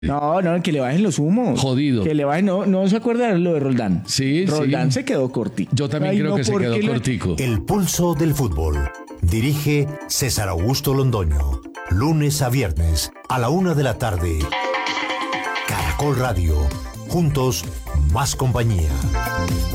No, que le bajen los humos. Jodido. Que le bajen, no se acuerda de lo de Roldán. Sí, Roldán sí. se quedó cortico. Yo también creo que se quedó cortico. El pulso del fútbol. Dirige César Augusto Londoño. Lunes a viernes a la 1:00 p.m. Caracol Radio. Juntos, más compañía.